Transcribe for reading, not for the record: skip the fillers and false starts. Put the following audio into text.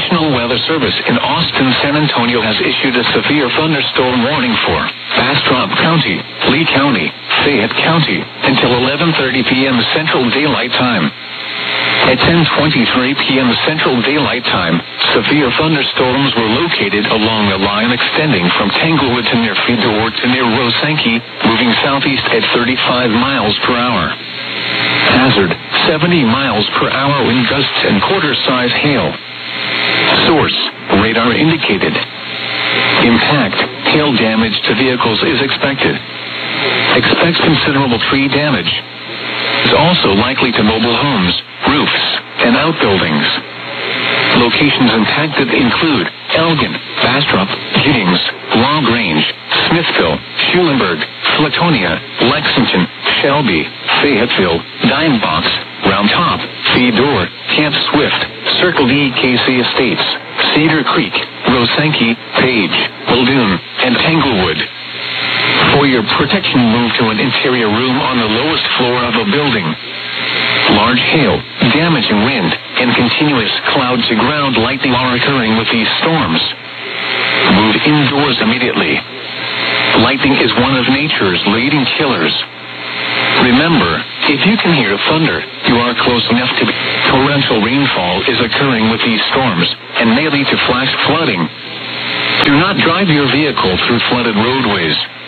National Weather Service in Austin, San Antonio has issued a severe thunderstorm warning for Bastrop County, Lee County, Fayette County until 11:30 p.m. Central Daylight Time. At 10:23 p.m. Central Daylight Time, severe thunderstorms were located along a line extending from Tanglewood to near Fedor to near Rosanke, moving southeast at 35 miles per hour. Hazard, 70 miles per hour wind gusts and quarter-size hail. Source, radar indicated. Impact, hail damage to vehicles is expected. Expects considerable tree damage. Is also likely to mobile homes, roofs, and outbuildings. Locations impacted include Elgin, Bastrop, Giddings, LaGrange, Smithville, Schulenburg, Flatonia, Lexington, Shelby, Fayetteville, Dimebox, Round Top, Fedor, Camp Swift, Circle D, Casey Estates, Cedar Creek, Rosanke, Page, Muldoon, and Tanglewood. For your protection, move to an interior room on the lowest floor of a building. Large hail, damaging wind, and continuous cloud-to-ground lightning are occurring with these storms. Move indoors immediately. Lightning is one of nature's leading killers. Remember, if you can hear thunder, you are close enough to be. Torrential rainfall is occurring with these storms and may lead to flash flooding. Do not drive your vehicle through flooded roadways.